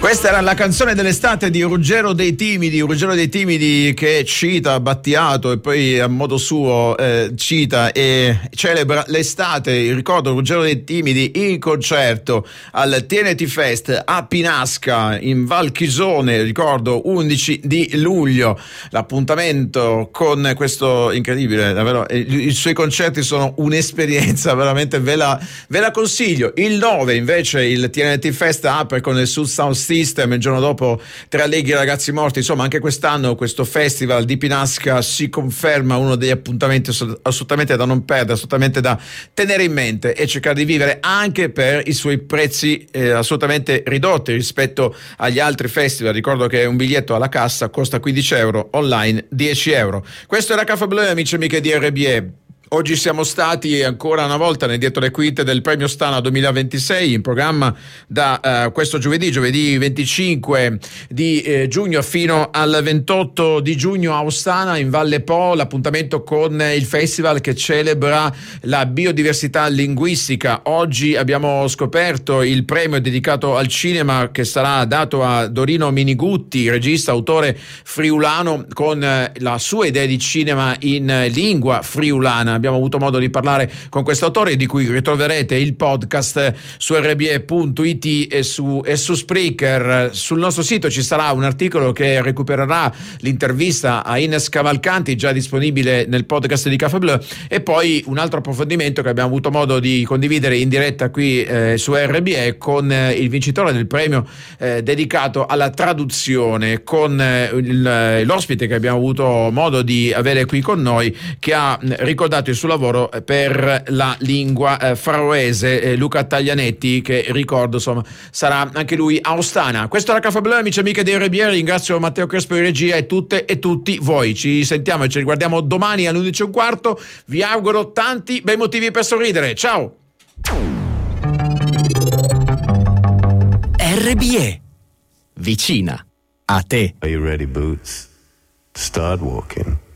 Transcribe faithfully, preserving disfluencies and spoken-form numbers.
Questa era la canzone dell'estate di Ruggero dei Timidi, Ruggero dei Timidi che cita Battiato e poi a modo suo eh, cita e celebra l'estate. Ricordo Ruggero dei Timidi in concerto al T N T Fest a Pinasca in Val Chisone, ricordo undici di luglio. L'appuntamento con questo incredibile, davvero, i, i suoi concerti sono un'esperienza, veramente ve la, ve la consiglio. Il nove invece il T N T Fest apre con il Sud Sound System, il giorno dopo Tre Allegri Ragazzi Morti. Insomma, anche quest'anno questo festival di Pinasca si conferma uno degli appuntamenti assolutamente da non perdere, assolutamente da tenere in mente e cercare di vivere, anche per i suoi prezzi eh, assolutamente ridotti rispetto agli altri festival. Ricordo che un biglietto alla cassa costa quindici euro, online dieci euro. Questo era Caffè Blu, amici e amiche di R B E. Oggi siamo stati ancora una volta nel dietro le quinte del premio Stana duemilaventisei, in programma da uh, questo giovedì, giovedì venticinque di eh, giugno fino al ventotto di giugno a Ostana in Valle Po, l'appuntamento con il festival che celebra la biodiversità linguistica. Oggi abbiamo scoperto il premio dedicato al cinema che sarà dato a Dorino Minigutti, regista, autore friulano, con eh, la sua idea di cinema in eh, lingua friulana. Abbiamo avuto modo di parlare con questo autore, di cui ritroverete il podcast su R B E punto I T e su, e su Spreaker. Sul nostro sito ci sarà un articolo che recupererà l'intervista a Ines Cavalcanti, già disponibile nel podcast di Caffè Blu, e poi un altro approfondimento che abbiamo avuto modo di condividere in diretta qui eh, su R B E con eh, il vincitore del premio eh, dedicato alla traduzione, con eh, il, l'ospite che abbiamo avuto modo di avere qui con noi, che ha ricordato il suo lavoro per la lingua eh, faroese, eh, Luca Taglianetti, che ricordo insomma sarà anche lui a Ostana. Questo era Caffè Blu, amici e amiche di R B E. Ringrazio Matteo Crespo in regia e tutte e tutti voi. Ci sentiamo e ci riguardiamo domani alle undici e un quarto. Vi auguro tanti bei motivi per sorridere. Ciao. R B E, vicina a te. Are you ready, Boots? Start walking.